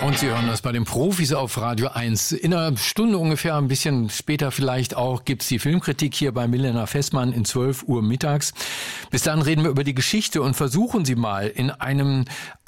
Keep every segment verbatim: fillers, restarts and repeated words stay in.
Und Sie hören das bei den Profis auf Radio eins. In einer Stunde ungefähr, ein bisschen später vielleicht auch, gibt's die Filmkritik hier bei Milena Fessmann in zwölf Uhr mittags. Bis dann reden wir über die Geschichte und versuchen Sie mal in einem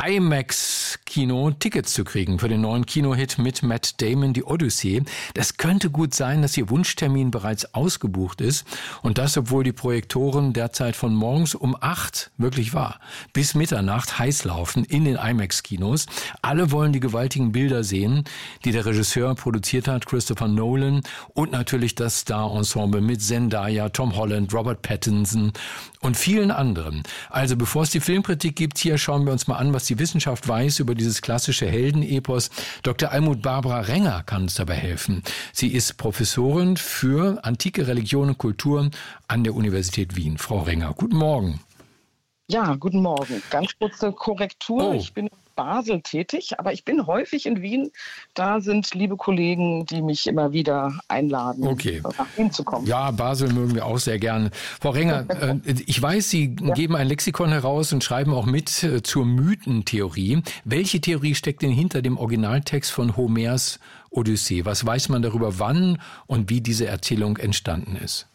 IMAX-Kino Tickets zu kriegen für den neuen Kinohit mit Matt Damon, die Odyssee. Das könnte gut sein, dass Ihr Wunschtermin bereits ausgebucht ist. Und das, obwohl die Projektoren derzeit von morgens um acht, wirklich wahr, bis Mitternacht heiß laufen in den IMAX-Kinos. Alle wollen die Gewalt Bilder sehen, die der Regisseur produziert hat, Christopher Nolan, und natürlich das Star-Ensemble mit Zendaya, Tom Holland, Robert Pattinson und vielen anderen. Also bevor es die Filmkritik gibt, hier schauen wir uns mal an, was die Wissenschaft weiß über dieses klassische Heldenepos. Doktor Almut Barbara Renger kann uns dabei helfen. Sie ist Professorin für antike Religion und Kultur an der Universität Wien. Frau Renger, guten Morgen. Ja, guten Morgen. Ganz kurze Korrektur. Oh. Ich bin in Basel tätig, aber ich bin häufig in Wien. Da sind liebe Kollegen, die mich immer wieder einladen, okay. nach Wien zu kommen. Ja, Basel mögen wir auch sehr gerne. Frau Renger, äh, ich weiß, Sie ja. geben ein Lexikon heraus und schreiben auch mit äh, zur Mythentheorie. Welche Theorie steckt denn hinter dem Originaltext von Homers Odyssee? Was weiß man darüber, wann und wie diese Erzählung entstanden ist?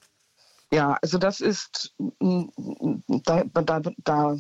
Ja, also das ist, da, da, da,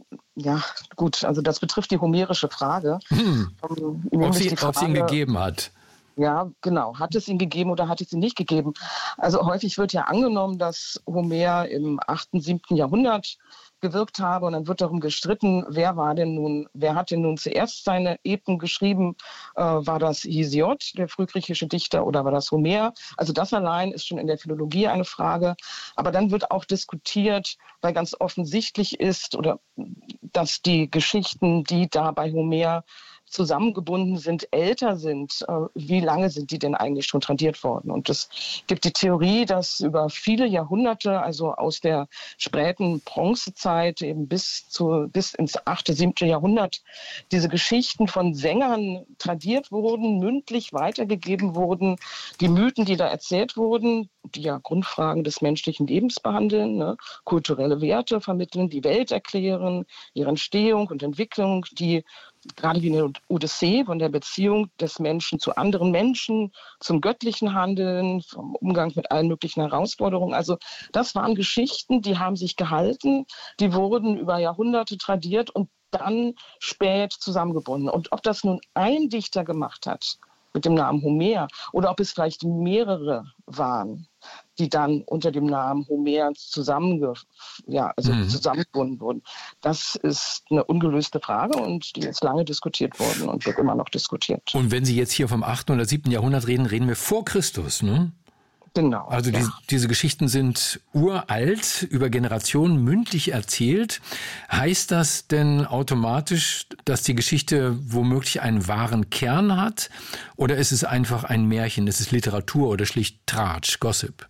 ja gut, also das betrifft die homerische Frage. Hm. Ähm, ob, sie, die Frage, ob sie ihn gegeben hat. Ja, genau. Hat es ihn gegeben oder hat es ihn nicht gegeben? Also häufig wird ja angenommen, dass Homer im achten, siebten Jahrhundert gewirkt habe und dann wird darum gestritten, wer war denn nun, wer hat denn nun zuerst seine Epen geschrieben? Äh, war das Hesiod, der frühgriechische Dichter, oder war das Homer? Also das allein ist schon in der Philologie eine Frage. Aber dann wird auch diskutiert, weil ganz offensichtlich ist, oder dass die Geschichten, die da bei Homer zusammengebunden sind, älter sind. Wie lange sind die denn eigentlich schon tradiert worden? Und es gibt die Theorie, dass über viele Jahrhunderte, also aus der späten Bronzezeit eben bis zu bis ins achte, siebte Jahrhundert, diese Geschichten von Sängern tradiert wurden, mündlich weitergegeben wurden. Die Mythen, die da erzählt wurden, die ja Grundfragen des menschlichen Lebens behandeln, ne? Kulturelle Werte vermitteln, die Welt erklären, ihre Entstehung und Entwicklung, die gerade wie eine Odyssee von der Beziehung des Menschen zu anderen Menschen, zum göttlichen Handeln, vom Umgang mit allen möglichen Herausforderungen. Also das waren Geschichten, die haben sich gehalten, die wurden über Jahrhunderte tradiert und dann spät zusammengebunden. Und ob das nun ein Dichter gemacht hat mit dem Namen Homer oder ob es vielleicht mehrere waren, die dann unter dem Namen Homer zusammenge, ja, also mhm. zusammengebunden wurden. Das ist eine ungelöste Frage und die ist lange diskutiert worden und wird immer noch diskutiert. Und wenn Sie jetzt hier vom achten oder siebten Jahrhundert reden, reden wir vor Christus, ne? Genau. Also ja. die, diese Geschichten sind uralt, über Generationen mündlich erzählt. Heißt das denn automatisch, dass die Geschichte womöglich einen wahren Kern hat? Oder ist es einfach ein Märchen? Ist es Literatur oder schlicht Tratsch, Gossip?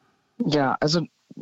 Ja, also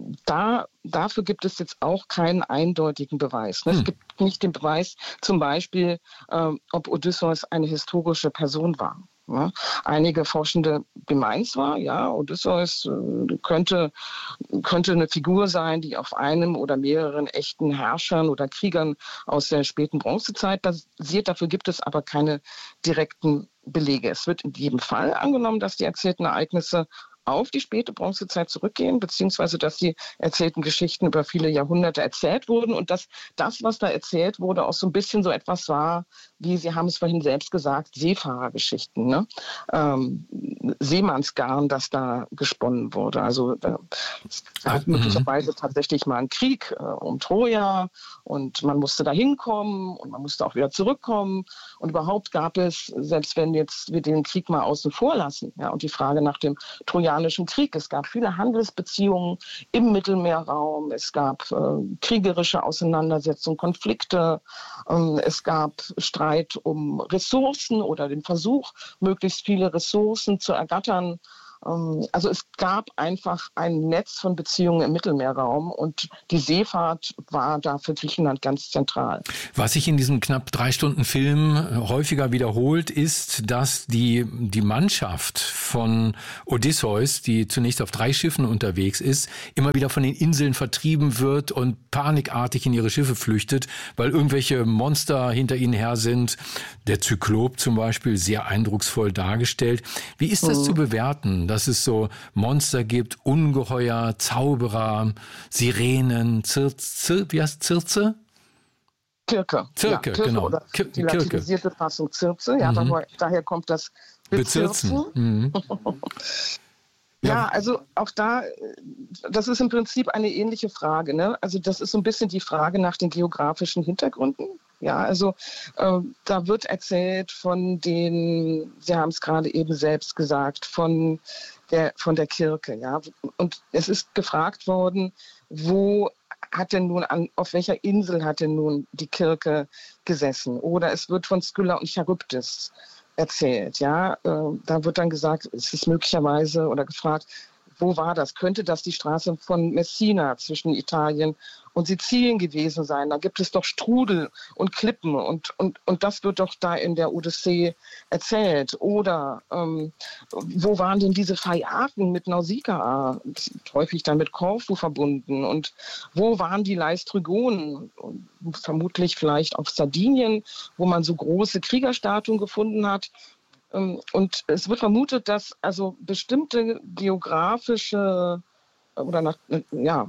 da, dafür gibt es jetzt auch keinen eindeutigen Beweis. Ne? Hm. Es gibt nicht den Beweis, zum Beispiel, äh, ob Odysseus eine historische Person war. Ja, einige Forschende meinen zwar, ja, Odysseus äh, könnte, könnte eine Figur sein, die auf einem oder mehreren echten Herrschern oder Kriegern aus der späten Bronzezeit basiert. Dafür gibt es aber keine direkten Belege. Es wird in jedem Fall angenommen, dass die erzählten Ereignisse auf die späte Bronzezeit zurückgehen, beziehungsweise dass die erzählten Geschichten über viele Jahrhunderte erzählt wurden und dass das, was da erzählt wurde, auch so ein bisschen so etwas war, wie Sie haben es vorhin selbst gesagt, Seefahrergeschichten, ne? Ähm, Seemannsgarn, das da gesponnen wurde. Also äh, es gab möglicherweise tatsächlich mal einen Krieg äh, um Troja und man musste da hinkommen und man musste auch wieder zurückkommen und überhaupt gab es, selbst wenn jetzt wir den Krieg mal außen vor lassen, ja, und die Frage nach dem Trojanischen Krieg, es gab viele Handelsbeziehungen im Mittelmeerraum, es gab äh, kriegerische Auseinandersetzungen, Konflikte, ähm, es gab Streit um Ressourcen oder den Versuch, möglichst viele Ressourcen zu ergattern. Also es gab einfach ein Netz von Beziehungen im Mittelmeerraum und die Seefahrt war da für Griechenland ganz zentral. Was sich in diesem knapp drei Stunden Film häufiger wiederholt, ist, dass die, die Mannschaft von Odysseus, die zunächst auf drei Schiffen unterwegs ist, immer wieder von den Inseln vertrieben wird und panikartig in ihre Schiffe flüchtet, weil irgendwelche Monster hinter ihnen her sind. Der Zyklop zum Beispiel, sehr eindrucksvoll dargestellt. Wie ist das mhm. zu bewerten, dass es so Monster gibt, Ungeheuer, Zauberer, Sirenen, Zir, Zir, wie heißt Circe? Kirke. Zirke, ja, Kirche genau. Oder Ki- die latinisierte Fassung Circe. Ja, mhm. daher, daher kommt das Bezirzen. Bezirzen. Mhm. Ja, ja, also auch da, das ist im Prinzip eine ähnliche Frage. Ne? Also das ist so ein bisschen die Frage nach den geografischen Hintergründen. Ja, also äh, da wird erzählt von den, Sie haben es gerade eben selbst gesagt, von der, von der Kirke. Ja? Und es ist gefragt worden, wo hat denn nun an, auf welcher Insel hat denn nun die Kirke gesessen? Oder es wird von Skylla und Charybdis erzählt. Ja, äh, da wird dann gesagt, es ist möglicherweise oder gefragt, wo war das? Könnte das die Straße von Messina zwischen Italien und Sizilien gewesen sein? Da gibt es doch Strudel und Klippen und, und, und das wird doch da in der Odyssee erzählt. Oder ähm, wo waren denn diese Phaiaken mit Nausikaa? Häufig dann mit Korfu verbunden. Und wo waren die Laistrygonen? Vermutlich vielleicht auf Sardinien, wo man so große Kriegerstatuen gefunden hat. Und es wird vermutet, dass also bestimmte geografische oder ja,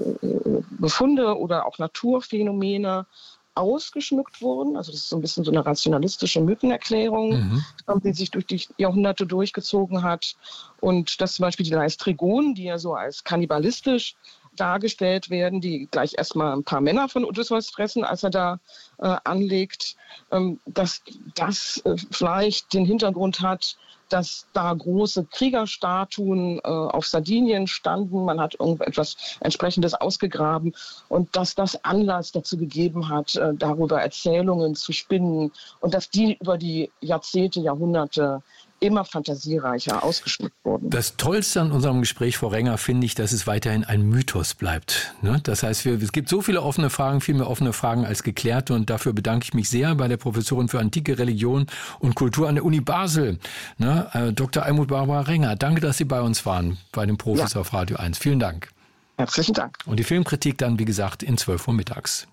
Befunde oder auch Naturphänomene ausgeschmückt wurden. Also das ist so ein bisschen so eine rationalistische Mythenerklärung, mhm. die sich durch die Jahrhunderte durchgezogen hat. Und dass zum Beispiel die Laistrygonen, die ja so als kannibalistisch dargestellt werden, die gleich erstmal ein paar Männer von Odysseus fressen, als er da äh, anlegt, ähm, dass das äh, vielleicht den Hintergrund hat, dass da große Kriegerstatuen äh, auf Sardinien standen. Man hat irgendetwas Entsprechendes ausgegraben und dass das Anlass dazu gegeben hat, äh, darüber Erzählungen zu spinnen und dass die über die Jahrzehnte, Jahrhunderte immer fantasiereicher ausgeschmückt wurden. Das Tollste an unserem Gespräch, Frau Renger, finde ich, dass es weiterhin ein Mythos bleibt. Ne? Das heißt, wir, es gibt so viele offene Fragen, viel mehr offene Fragen als geklärte. Und dafür bedanke ich mich sehr bei der Professorin für Antike, Religion und Kultur an der Uni Basel, ne? äh, Doktor Almuth Barbara Renger. Danke, dass Sie bei uns waren, bei den Profis ja. auf Radio eins. Vielen Dank. Herzlichen Dank. Und die Filmkritik dann, wie gesagt, in zwölf Uhr mittags.